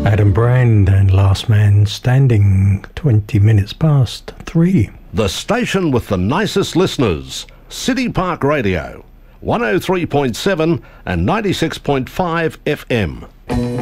Adam Brand and Last Man Standing, 20 minutes past 3. The station with the nicest listeners, City Park Radio, 103.7 and 96.5 FM.